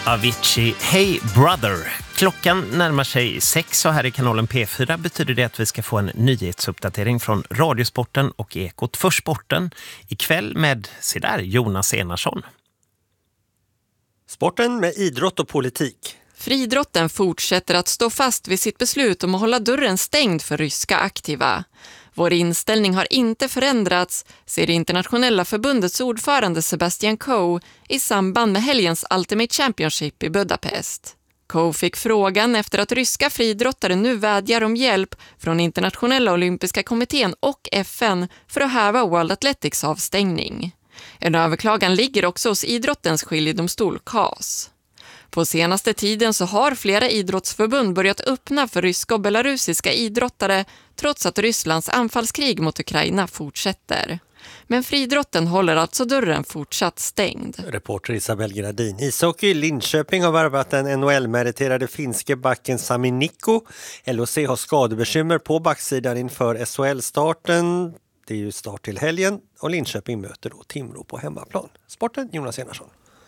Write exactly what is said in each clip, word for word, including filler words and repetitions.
Avicii, Hey Brother. Klockan närmar sig sex och här i kanalen P fyra betyder det att vi ska få en nyhetsuppdatering från Radiosporten och Ekot för sporten ikväll med se där, Jonas Enarsson. Sporten med idrott och politik. Friidrotten fortsätter att stå fast vid sitt beslut om att hålla dörren stängd för ryska aktiva. Vår inställning har inte förändrats, säger det internationella förbundets ordförande Sebastian Coe i samband med helgens Ultimate Championship i Budapest. Coe fick frågan efter att ryska friidrottare nu vädjar om hjälp från internationella olympiska kommittén och F N för att häva World Athletics avstängning. En överklagan ligger också hos idrottens skiljedomstol C A S. På senaste tiden så har flera idrottsförbund börjat öppna för ryska och belarusiska idrottare trots att Rysslands anfallskrig mot Ukraina fortsätter. Men friidrotten håller alltså dörren fortsatt stängd. Reporter Isabel Gradin. Ishockey Linköping har värvat den N H L-meriterade finske backen Sami Nikko. L H C har skadebekymmer på backsidan inför S H L-starten. Det är ju start till helgen och Linköping möter då Timrå på hemmaplan. Sporten, Jonas Enarsson.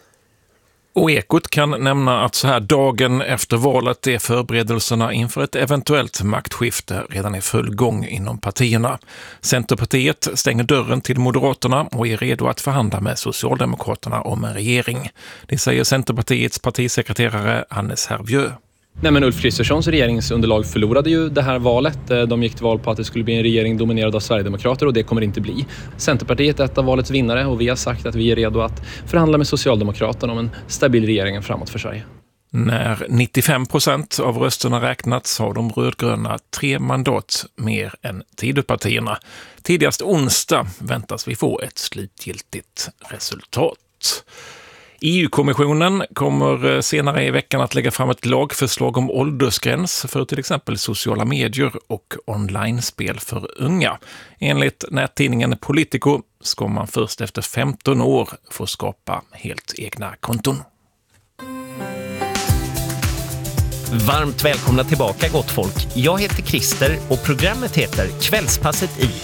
Och Ekot kan nämna att så här dagen efter valet är förberedelserna inför ett eventuellt maktskifte redan i full gång inom partierna. Centerpartiet stänger dörren till Moderaterna och är redo att förhandla med Socialdemokraterna om en regering. Det säger Centerpartiets partisekreterare Hannes Hervieu. Nej, men Ulf Kristerssons regeringsunderlag förlorade ju det här valet. De gick till val på att det skulle bli en regering dominerad av Sverigedemokrater och det kommer inte bli. Centerpartiet är ett av valets vinnare och vi har sagt att vi är redo att förhandla med Socialdemokraterna om en stabil regering framåt för Sverige. När nittiofem procent av rösterna räknats har de rödgröna tre mandat mer än Tidöpartierna. Tidigast onsdag väntas vi få ett slutgiltigt resultat. E U-kommissionen kommer senare i veckan att lägga fram ett lagförslag om åldersgräns för till exempel sociala medier och online-spel för unga. Enligt nättidningen Politico ska man först efter femton år få skapa helt egna konton. Varmt välkomna tillbaka gott folk. Jag heter Christer och programmet heter Kvällspasset i.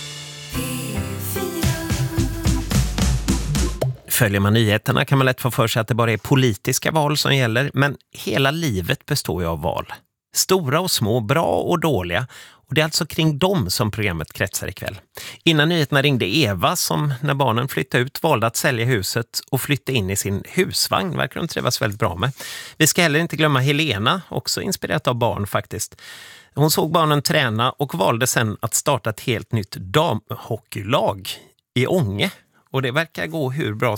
Följer man nyheterna kan man lätt få för sig att det bara är politiska val som gäller, men hela livet består ju av val. Stora och små, bra och dåliga, och det är alltså kring dem som programmet kretsar ikväll. Innan nyheterna ringde Eva som när barnen flyttade ut valde att sälja huset och flytta in i sin husvagn, verkar hon trivas väldigt bra med. Vi ska heller inte glömma Helena, också inspirerat av barn faktiskt. Hon såg barnen träna och valde sen att starta ett helt nytt damhockeylag i Ånge. Och det verkar gå hur bra